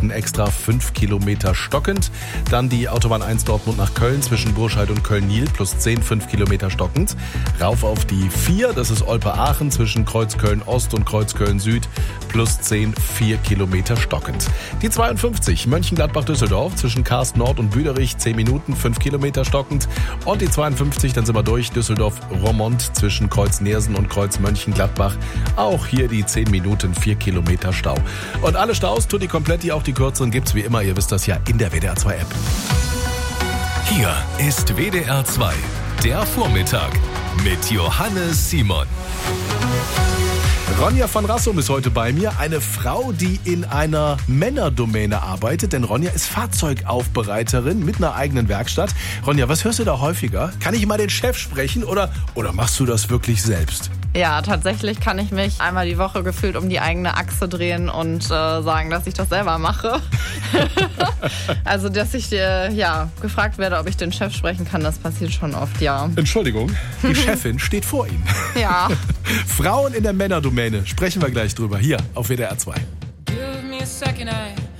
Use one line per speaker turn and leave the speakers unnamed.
Minuten extra 5 Kilometer stockend. Dann die Autobahn 1 Dortmund nach Köln zwischen Burscheid und Köln-Niel plus 10, 5 Kilometer stockend. Rauf auf die 4, das ist Olpe-Aachen zwischen Kreuzköln-Ost und Kreuzköln-Süd plus 10, 4 Kilometer stockend. Die 52 Mönchengladbach-Düsseldorf zwischen Karst Nord und Büderich 10 Minuten, 5 Kilometer stockend. Und die 52, dann sind wir durch, Düsseldorf-Roermond zwischen Kreuz-Neersen und Kreuz-Mönchengladbach. Auch hier die 10 Minuten, 4 Kilometer Stau. Und alle Staus, tutti kompletti, auch die kürzeren, gibt's wie immer, ihr wisst das ja, in der WDR 2 App.
Hier ist WDR 2, der Vormittag mit Johannes Simon.
Ronja von Rassum ist heute bei mir, eine Frau, die in einer Männerdomäne arbeitet, denn Ronja ist Fahrzeugaufbereiterin mit einer eigenen Werkstatt. Ronja, was hörst du da häufiger? Kann ich mal den Chef sprechen oder machst du das wirklich selbst?
Ja, tatsächlich kann ich mich einmal die Woche gefühlt um die eigene Achse drehen und sagen, dass ich das selber mache. Also, dass ich gefragt werde, ob ich den Chef sprechen kann, das passiert schon oft, ja.
Entschuldigung, die Chefin steht vor Ihnen.
Ja.
Frauen in der Männerdomäne, sprechen wir gleich drüber, hier auf WDR 2.
Give me a second, I